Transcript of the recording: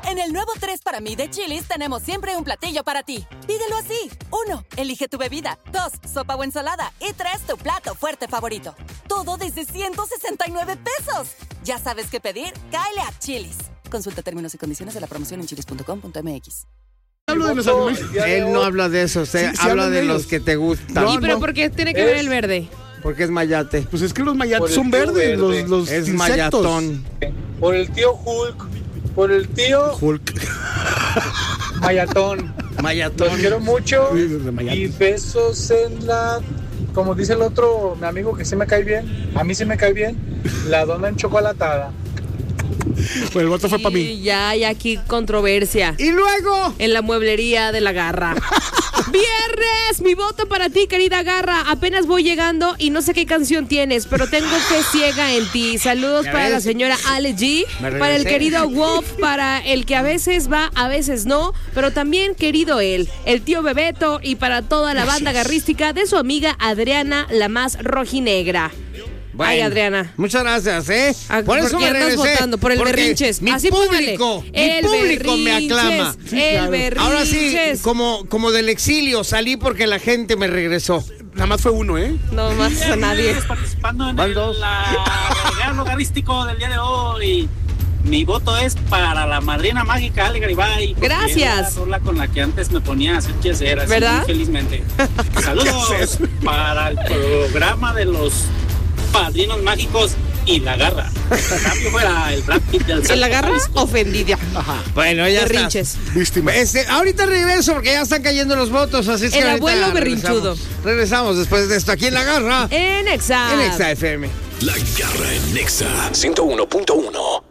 En el nuevo 3 para mí de Chili's tenemos siempre un platillo para ti. Pídelo así. 1. Elige tu bebida. 2. Sopa o ensalada. Y 3. Tu plato fuerte favorito. Todo desde 169 pesos. Ya sabes qué pedir. Cáele a Chili's. Consulta términos y condiciones de la promoción en chilis.com.mx. Hablo de los animales. Él no habla de eso, habla de los que te gustan. No, pero ¿por qué tiene que ver el verde? Porque es mayate. Pues es que los mayates son verdes, los es insectos. mayatón. Por el tío Hulk. Por el tío Hulk. Mayatón. Mayatón. Los quiero mucho. Sí, de mayate. Y besos en la... Como dice el otro, mi amigo que sí me cae bien. A mí sí me cae bien. La dona enchocolatada. Pues el voto fue para mí. Y ya hay aquí controversia. Y luego... En la mueblería de la Garra. ¡Viernes! Mi voto para ti, querida Garra. Apenas voy llegando y no sé qué canción tienes, pero tengo fe ciega en ti. Saludos para la señora Ale G, para el querido Wolf, para el que a veces va, a veces no, pero también querido él, el tío Bebeto, y para toda la banda garrística de su amiga Adriana, la más rojinegra. Bueno, ay, Adriana. Muchas gracias, ¿eh? Por eso me regresé. Estás votando por el berrinches. Mi así público, el mi público me aclama. El berrinches. Ahora sí, como del exilio, salí porque la gente me regresó. Nada más fue uno, ¿eh? No más a nadie. Participando en el regalo garístico del día de hoy. Mi voto es para la madrina mágica Ale Garibay. Gracias. La rola con la que antes me ponía a hacer quehacer, así ¿verdad? muy felizmente. Saludos para el programa de los Padrinos Mágicos y la Garra. Cambio fuera el Brad Pitt del En la Garra, Jalisco. ofendida. Ajá. Bueno, ya berrinches. está. Víctima. Ahorita regreso porque ya están cayendo los votos, así es que El ahorita abuelo berrinchudo. Regresamos después de esto aquí en La Garra. En Exa. En Exa FM. La Garra en Nexa 101.1.